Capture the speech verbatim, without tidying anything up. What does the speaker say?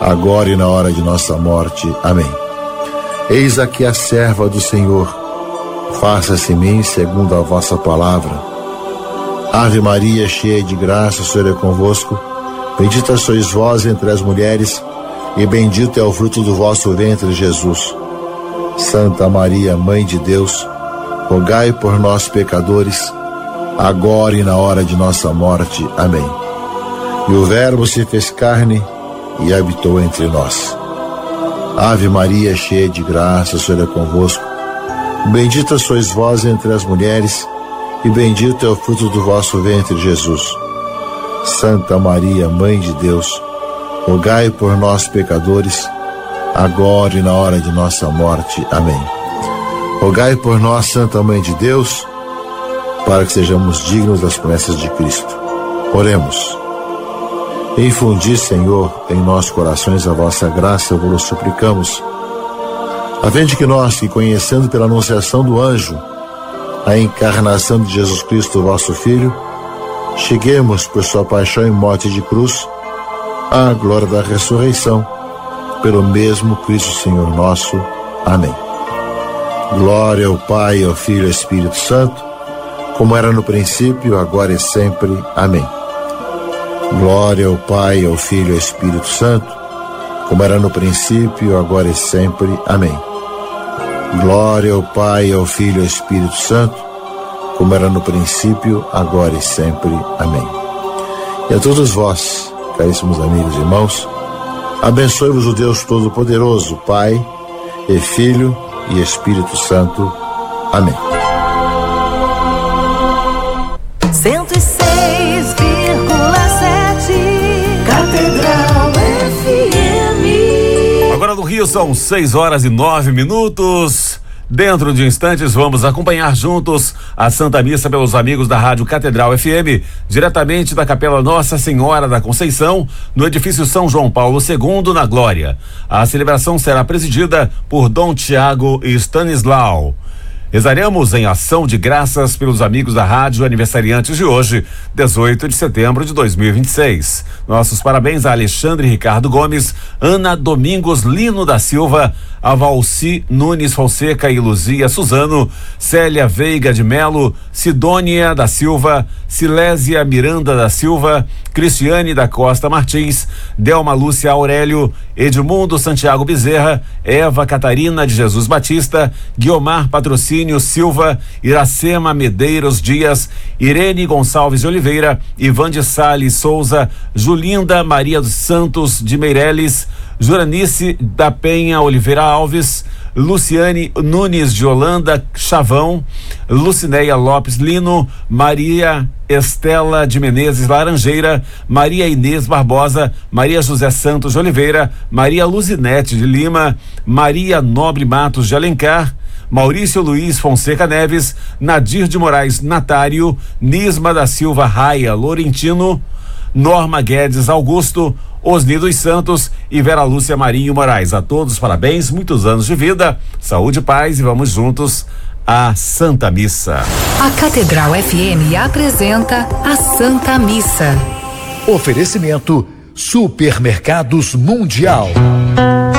agora e na hora de nossa morte. Amém. Eis aqui a serva do Senhor, faça-se em mim segundo a vossa palavra. Ave Maria, cheia de graça, o Senhor é convosco. Bendita sois vós entre as mulheres, e bendito é o fruto do vosso ventre, Jesus. Santa Maria, Mãe de Deus, rogai por nós, pecadores, agora e na hora de nossa morte. Amém. E o Verbo se fez carne e habitou entre nós. Ave Maria, cheia de graça, o Senhor é convosco. Bendita sois vós entre as mulheres, e bendito é o fruto do vosso ventre, Jesus. Santa Maria, Mãe de Deus, rogai por nós, pecadores, agora e na hora de nossa morte. Amém. Rogai por nós, Santa Mãe de Deus, para que sejamos dignos das promessas de Cristo. Oremos. Infundi, Senhor, em nossos corações a vossa graça, vos suplicamos, a fim de que nós, que conhecendo pela anunciação do anjo a encarnação de Jesus Cristo, vosso Filho, cheguemos por sua paixão e morte de cruz à glória da ressurreição, pelo mesmo Cristo Senhor nosso. Amém. Glória ao Pai, ao Filho e ao Espírito Santo, como era no princípio, agora e sempre. Amém. Glória ao Pai, ao Filho e ao Espírito Santo, como era no princípio, agora e sempre. Amém. Glória ao Pai, ao Filho e ao Espírito Santo, como era no princípio, agora e sempre. Amém. E a todos vós, caríssimos amigos e irmãos, abençoe-vos o Deus Todo-Poderoso, Pai e Filho e Espírito Santo. Amém. cento e seis vírgula sete Catedral F M. Agora no Rio são seis horas e nove minutos. Dentro de instantes vamos acompanhar juntos a Santa Missa pelos amigos da Rádio Catedral F M, diretamente da Capela Nossa Senhora da Conceição, no edifício São João Paulo segundo, na Glória. A celebração será presidida por Dom Tiago e Stanislau. Rezaremos em ação de graças pelos amigos da rádio aniversariantes de hoje, dezoito de setembro de dois mil e vinte e seis. Nossos parabéns a Alexandre Ricardo Gomes, Ana Domingos Lino da Silva, a Valci Nunes Fonseca e Luzia Suzano, Célia Veiga de Melo, Sidônia da Silva, Silésia Miranda da Silva, Cristiane da Costa Martins, Delma Lúcia Aurélio, Edmundo Santiago Bezerra, Eva Catarina de Jesus Batista, Guiomar Patrocínio Silva, Iracema Medeiros Dias, Irene Gonçalves de Oliveira, Ivan de Salles Souza, Julinda Maria dos Santos de Meireles, Juranice da Penha Oliveira Alves, Luciane Nunes de Holanda Chavão, Lucinéia Lopes Lino, Maria Estela de Menezes Laranjeira, Maria Inês Barbosa, Maria José Santos de Oliveira, Maria Luzinete de Lima, Maria Nobre Matos de Alencar, Maurício Luiz Fonseca Neves, Nadir de Moraes Natário, Nisma da Silva Raia Lorentino, Norma Guedes Augusto, Osni dos Santos e Vera Lúcia Marinho Moraes. A todos parabéns, muitos anos de vida, saúde e paz, e vamos juntos à Santa Missa. A Catedral F M apresenta a Santa Missa. Oferecimento Supermercados Mundial.